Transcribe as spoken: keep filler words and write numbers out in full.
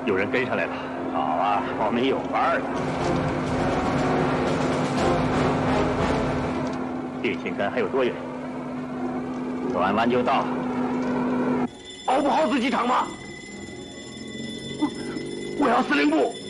有人跟上来了。 好啊，我们有伴了。 电线杆还有多远？ 转弯就到。 熬不好自己场吗？我我要司令部。